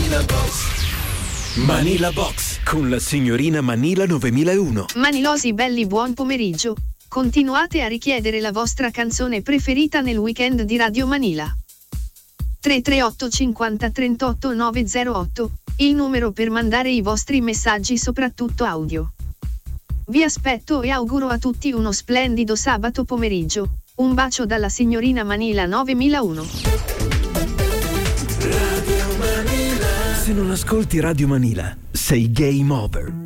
Manila Box. Manila Box con la signorina Manila 9001. Manilosi belli, buon pomeriggio. Continuate a richiedere la vostra canzone preferita nel weekend di Radio Manila. 338 50 38 908, il numero per mandare i vostri messaggi, soprattutto audio. Vi aspetto e auguro a tutti uno splendido sabato pomeriggio. Un bacio dalla signorina Manila 9001. Radio Manila. Se non ascolti Radio Manila, sei game over.